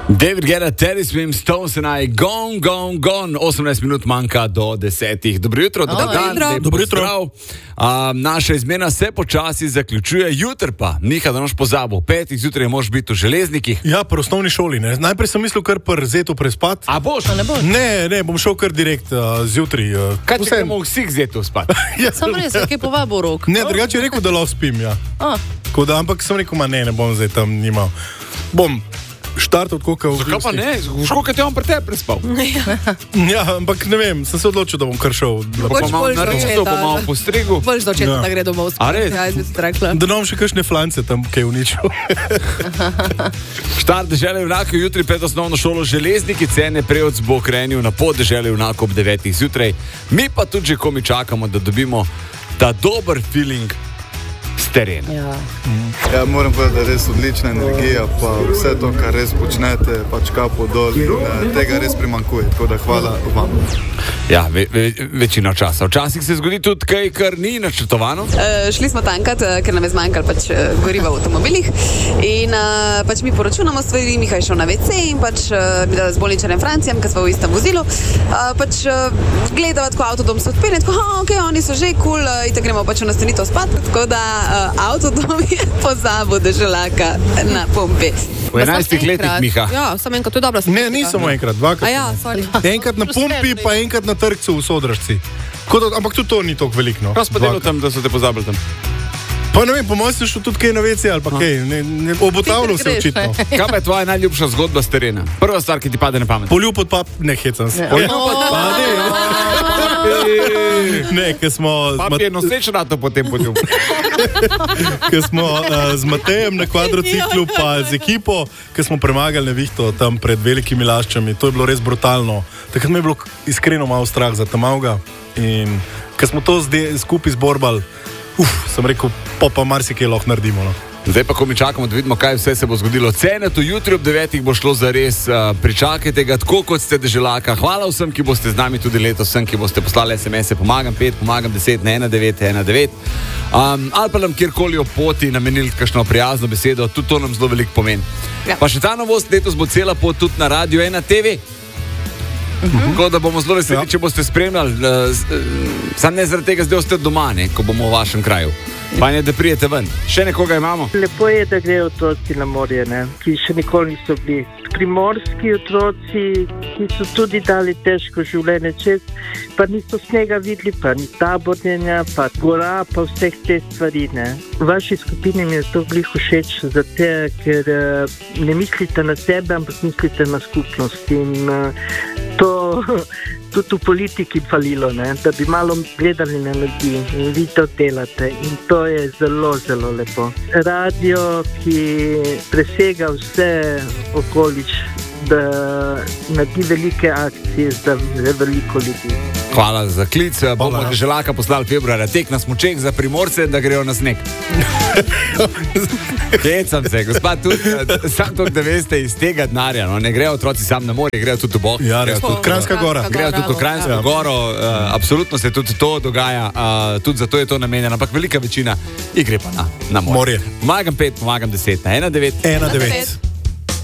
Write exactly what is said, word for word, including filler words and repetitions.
David Guetta, Teddy Swim, Stones and I, gone, gone, gone. osemnajst minut manjka do desetih. Dobro jutro, dobro dan, dobro jutro. Um, naša izmena se počasi zaključuje, jutr pa, Miha, da noš pozabil, petih zjutraj moraš biti v Železnikih. Ja, po osnovni šoli, ne. Najprej sem mislil kar pri Zetu prespat. A boš? A ne boš? Ne, ne, bom šel kar direkt uh, zjutraj. Uh, Kaj ti gremo vsih Zetu spat? ja, Samo res, kaj povabil rok. Ne, drugače je rekel, da lahko spim, ja. A. Da, ampak sem rekel, ma ne, ne bom zdaj tam nimal. Bom štartal tako, kako... Zakaj pa ne? Školiko te on pri tebi prespal? ja, ampak ne vem, sem se odločil, da bom kar šel. Pa malo naredil, pa malo postrigel. Boljš do očeta, Ja. da gre domov spati. A res? Ja, jaz bi ti rekla. Da nam še kakšne flance tam, kaj je uničil. Štart dežele junakov jutri pred osnovno šolo Železniki, Cene Prevc bo krenil na pot dežele junakov ob devetih zjutraj. Mi pa tudi že komi čakamo, da dobimo ta dober feeling s terena. Ja. Ja, moram povedati, da je res odlična energija, pa vse to, kar res počnete, pač kapo dol in uh, tega res primanjkuje, tako da hvala vam. Ja, ve, ve, večino časa. Včasih se zgodi tudi kaj, kar ni načrtovano. Uh, šli smo tankat, uh, ker nam je zmanjkalo pač uh, goriva v avtomobilih in uh, pač mi poročunamo stvari, Miha je šel na ve ce in pač uh, mi dala z bolničarjem Francijem, ker smo v istem vozilu, uh, pač uh, gledava tako avtodom se odpelje, tako, ha, ok, oni so že kul, cool, uh, itak gremo pač v nastanitev spat, tako da uh, avtodom je pozabil deželaka na pumpi. V enajstih letih, Miha. Ja, samo enkrat, to je dobro. Ne, nisem enkrat, dvakrat. A ja, sorry. Enkrat na pumpi, pa enkrat na trgcu v Sodražci. Kot, ampak tudi to ni toliko veliko. No. Kaj pa delo tam, da so te pozabili tam? Pa ne vem, po mojem si šel tudi kaj na ve ce ali pa kaj. Ne, ne, obotavljal se Ti greš, očitno. Kaj pa je tvoja najljubša zgodba s terena? Prva stvar, ki ti pade na pamet. Poljub pod pap, ne hecam se. Poljub pod pap, ne, ker smo... Pap je noseč na to potem poljub. Ker smo uh, z Matejem na kvadrociklu, pa z ekipo, ker smo premagali nevihto tam pred velikimi laščami. To je bilo res brutalno. Takrat mi je bilo iskreno malo strah za tamavga. In ker smo to zde, skupaj zborbali, uf, sem rekel, pa pa marsikaj lahko naredimo. No. Zdaj pa, ko mi čakamo, da vidimo, kaj vse se bo zgodilo. Cene tu jutri ob devetih bo šlo zares. Uh, pričakajte ga tako, kot ste deželaka. Hvala vsem, ki boste z nami tudi letos, vsem, ki boste poslali es em ese. Pomagam pet, pomagam deset, na ena devet ena devet. Um, ali pa nam kjerkoli o poti namenili kakšno prijazno besedo, tudi to nam zelo veliko pomeni. Ja. Pa še ta novost, letos bo cela pot tudi na Radio ena te ve. Tako da bomo zelo veseli, Ja. če boste spremljali. Uh, uh, Sam ne zaradi tega, zdaj ste doma, ne, ko bomo v vašem kraju. Fajn je, da prijete ven. Še nekoga imamo? Lepo je, da grejo otroci na morje, ne? Ki še nikoli niso bili. Primorski otroci, ki so tudi dali težko življenje čez, pa niso snega videli, pa ni taborjenja, pa gora, pa vseh te stvari. Ne? V vaši skupini mi je to glih všeč, zato ker uh, ne mislite na sebe, ampak mislite na skupnost. In uh, to tudi v politiki falilo, ne? Da bi malo gledali na ljudi in vi to delate. In to je zelo, zelo lepo. Radio, ki presega vse okoliš, da naredi velike akcije za veliko ljudi. Hvala za klic. Bomo deželaka poslali februarja tek na smučeh za Primorce, da grejo na sneg. Hecam se, gospod, tudi sam to, da veste, iz tega denarja, no, ne grejo otroci sam na morje, grejo tudi v bok. Ja, res, tudi Kranjska gora. Grejo tudi v Kranjsko Ja. goro, uh, absolutno se tudi to dogaja, uh, tudi zato je to namenjeno, ampak velika večina jih gre pa na, na morje. Morje. Pomagam pet, pomagam deset, na ena devet. Ena devet.